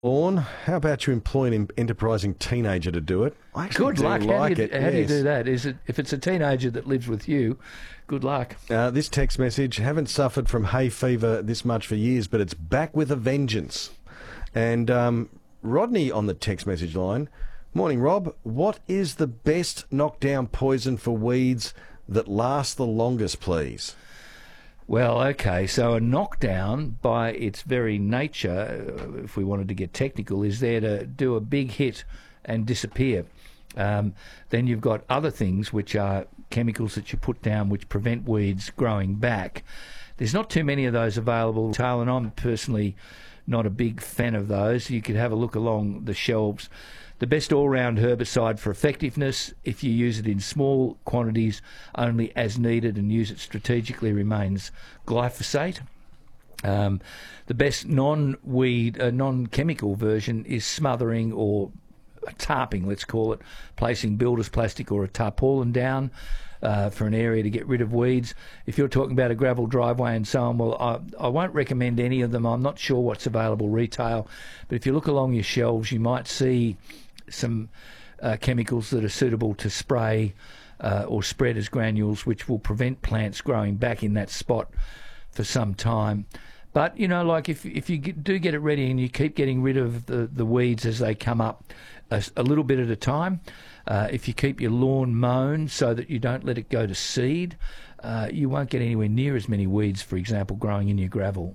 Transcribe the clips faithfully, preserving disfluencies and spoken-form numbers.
lawn. How about you employ an enterprising teenager to do it? I actually Good do luck. like how do you, it. how do you yes. do that? Is it if it's a teenager that lives with you? Good luck. Uh, this text message: haven't suffered from hay fever this much for years, but it's back with a vengeance. And um, Rodney on the text message line. Morning, Rob. What is the best knockdown poison for weeds that lasts the longest, please? Well, okay, so a knockdown, by its very nature, uh, if we wanted to get technical, is there to do a big hit and disappear. Um, then you've got other things which are chemicals that you put down which prevent weeds growing back. There's not too many of those available, Tail, and I'm personally not a big fan of those. You could have a look along the shelves. The best all-round herbicide for effectiveness, if you use it in small quantities, only as needed, and use it strategically, remains glyphosate. Um, the best non-weed, uh, non-chemical version is smothering or tarping, let's call it, placing builder's plastic or a tarpaulin down uh, for an area to get rid of weeds. If you're talking about a gravel driveway and so on, well, I, I won't recommend any of them. I'm not sure what's available retail, but if you look along your shelves, you might see some uh, chemicals that are suitable to spray uh, or spread as granules, which will prevent plants growing back in that spot for some time. But, you know, like if if you get, do get it ready and you keep getting rid of the, the weeds as they come up a, a little bit at a time, uh, if you keep your lawn mown so that you don't let it go to seed, uh, you won't get anywhere near as many weeds, for example, growing in your gravel.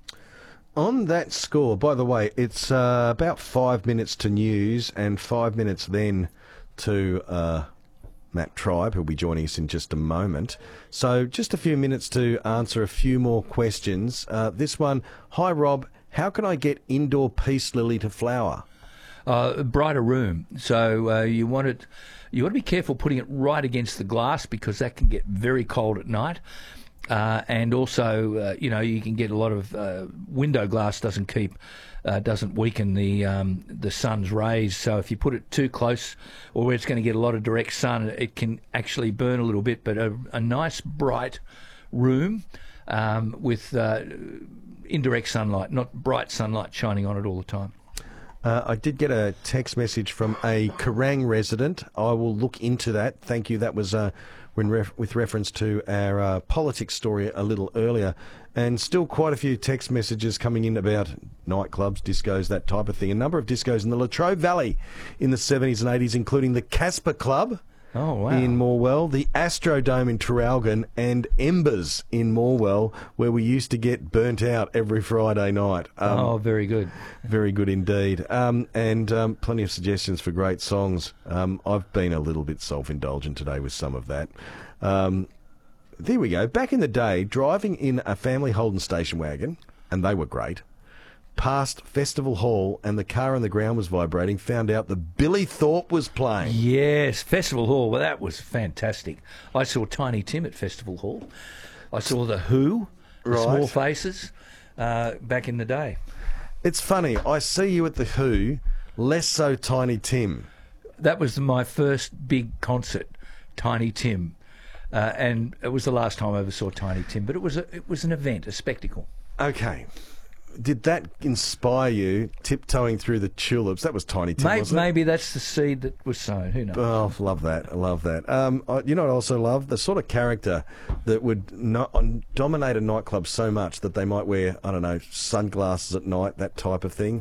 On that score, by the way, it's uh, about five minutes to news and five minutes then to uh, Matt Tribe, who'll be joining us in just a moment. So just a few minutes to answer a few more questions. Uh, this one, hi Rob, how can I get indoor peace lily to flower? Uh, a brighter room. So uh, you want it, you want to be careful putting it right against the glass because that can get very cold at night. Uh, and also, uh, you know, you can get a lot of uh, window glass doesn't keep, uh, doesn't weaken the um, the sun's rays. So if you put it too close, or where it's going to get a lot of direct sun, it can actually burn a little bit. But a, a nice bright room um, with uh, indirect sunlight, not bright sunlight shining on it all the time. Uh, I did get a text message from a Kerrang resident. I will look into that. Thank you. That was uh, when ref- with reference to our uh, politics story a little earlier. And still quite a few text messages coming in about nightclubs, discos, that type of thing. A number of discos in the Latrobe Valley in the seventies and eighties, including the Casper Club. Oh, wow. In Morwell, the Astrodome in Traralgon, and Embers in Morwell, where we used to get burnt out every Friday night. Um, oh, very good. Very good indeed. Um, and um, plenty of suggestions for great songs. Um, I've been a little bit self-indulgent today with some of that. Um, there we go. Back in the day, driving in a family Holden station wagon, and they were great, past Festival Hall and the car on the ground was vibrating, found out that Billy Thorpe was playing. Yes, Festival Hall. Well, that was fantastic. I saw Tiny Tim at Festival Hall. I saw The Who, the Right. Small Faces, uh, back in the day. It's funny, I see you at the Who, less so Tiny Tim. That was my first big concert, Tiny Tim. Uh, and it was the last time I ever saw Tiny Tim, but it was a, it was an event, a spectacle. Okay. Did that inspire you, tiptoeing through the tulips? That was Tiny Tim, Maybe, wasn't it? maybe that's the seed that was sown. Who knows? Oh, I love that. I love that. Um, I, you know what I also love? The sort of character that would not, dominate a nightclub so much that they might wear, I don't know, sunglasses at night, that type of thing.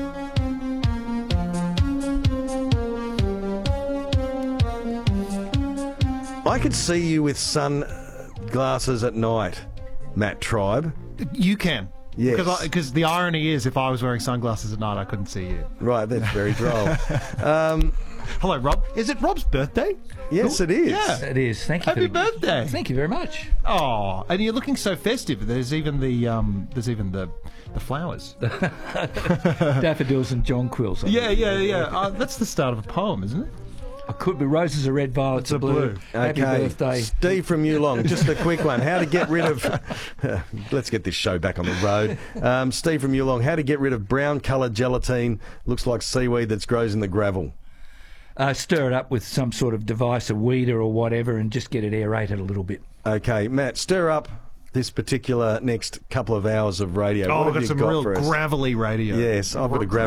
I could see you with sunglasses at night, Matt Tribe. You can. Yes. Because the irony is, if I was wearing sunglasses at night, I couldn't see you. Right, that's very droll. um, Hello, Rob. Is it Rob's birthday? yes, it is. Yeah. It is. Thank you. Happy for the, birthday. Thank you very much. Oh, and you're looking so festive. There's even the um, there's even the the flowers. Daffodils and jonquils. yeah, yeah, yeah. Uh, that's the start of a poem, isn't it? I could be roses are red, violets are a blue. blue. Happy Okay, birthday. Steve from Yulong, just a quick one. How to get rid of... Let's get this show back on the road. Um, Steve from Yulong, how to get rid of brown-coloured gelatine, looks like seaweed that grows in the gravel. Uh, stir it up with some sort of device, a weeder or whatever, and just get it aerated a little bit. Okay, Matt, stir up this particular next couple of hours of radio. Oh, What I've have got you some got real for us? gravelly radio. Yes, I've got a gravel.